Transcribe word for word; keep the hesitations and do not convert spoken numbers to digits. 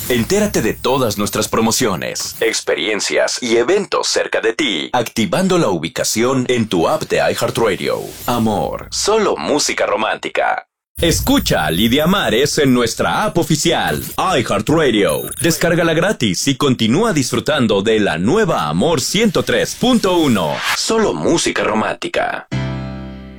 Entérate de todas nuestras promociones, experiencias y eventos cerca de ti, activando la ubicación en tu app de iHeartRadio. Amor, solo música romántica. Escucha a Lidia Mares en nuestra app oficial, iHeartRadio. Descárgala gratis y continúa disfrutando de la nueva Amor ciento tres punto uno. Solo música romántica.